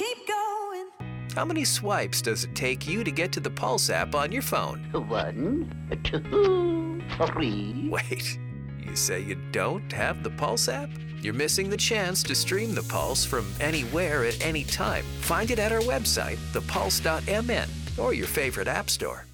keep going. How many swipes does it take you to get to the Pulse app on your phone? 1, 2, 3. Wait, you say you don't have the Pulse app? You're missing the chance to stream the Pulse from anywhere at any time. Find it at our website, thepulse.mn, or your favorite app store.